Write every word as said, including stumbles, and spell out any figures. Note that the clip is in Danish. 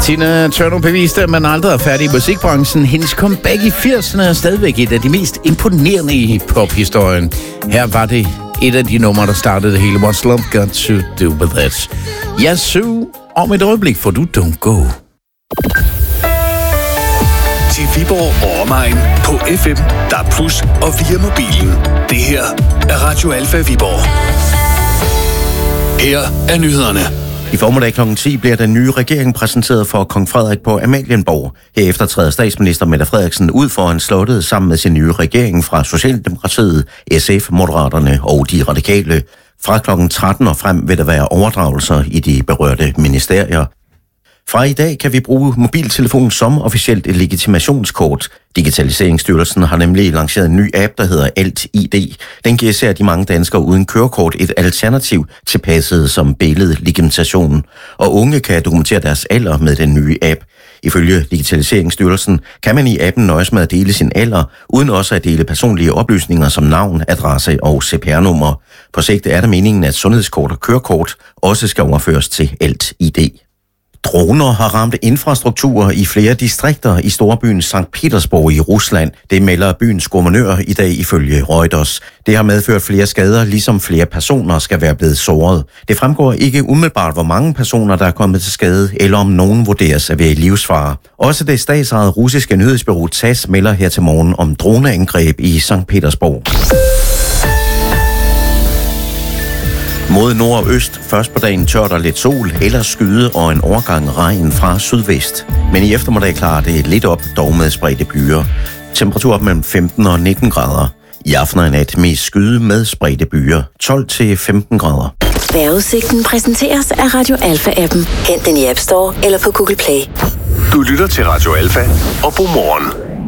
Tina Turner beviste, at man aldrig er færdig i musikbranchen. Hendes comeback i firserne er stadigvæk et af de mest imponerende i pophistorien. Her var det et af de numre, der startede det hele. What's Love Got to Do With It? Yazoo, om et øjeblik får du Don't Go. Til Viborg og omegn på F M, D A B plus og via mobilen. Det her er Radio Alfa Viborg. Her er nyhederne. I formiddag klokken ti bliver den nye regering præsenteret for kong Frederik på Amalienborg. Herefter træder statsminister Mette Frederiksen ud foran slottet sammen med sin nye regering fra Socialdemokratiet, S F, Moderaterne og De Radikale. Fra klokken tretten og frem vil der være overdragelser i de berørte ministerier. Fra i dag kan vi bruge mobiltelefon som officielt et legitimationskort. Digitaliseringsstyrelsen har nemlig lanceret en ny app, der hedder Alt I D. Den giver især de mange danskere uden kørekort et alternativ til passet som billedlegitimation. Og unge kan dokumentere deres alder med den nye app. Ifølge Digitaliseringsstyrelsen kan man i appen nøjes med at dele sin alder, uden også at dele personlige oplysninger som navn, adresse og C P R-nummer. På sigt er det meningen, at sundhedskort og kørekort også skal overføres til Alt I D. Droner har ramt infrastrukturer i flere distrikter i storbyen Sankt Petersborg i Rusland. Det melder byens guvernør i dag ifølge Reuters. Det har medført flere skader, ligesom flere personer skal være blevet såret. Det fremgår ikke umiddelbart, hvor mange personer, der er kommet til skade, eller om nogen vurderes at være i livsfare. Også det statsejede russiske nyhedsbureau T A S S melder her til morgen om droneangreb i Sankt Petersborg. Mod nord og øst, først på dagen tørt og lidt sol, ellers skyde og en overgang regn fra sydvest. Men i eftermiddag klarer det lidt op, dog med spredte byer. Temperatur mellem femten og nitten grader. I aften og i nat mest skyde med spredte byer, tolv til femten grader. Vejrudsigten præsenteres af Radio Alfa-appen. Hent den i App Store eller på Google Play. Du lytter til Radio Alfa, og god morgen.